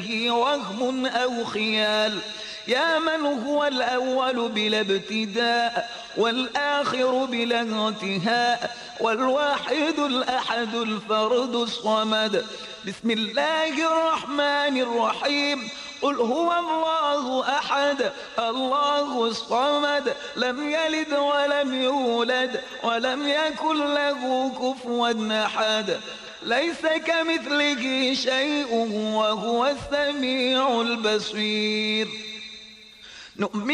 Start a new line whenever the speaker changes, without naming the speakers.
وهم أو خيال. يا من هو الأول بلا ابتداء والآخر بلا انتهاء والواحد الأحد الفرد الصمد. بسم الله الرحمن الرحيم. قل هو الله أحد الله الصمد لم يلد ولم يولد ولم يكن له كفوا أحد. ليس كمثله شيء وهو السميع البصير.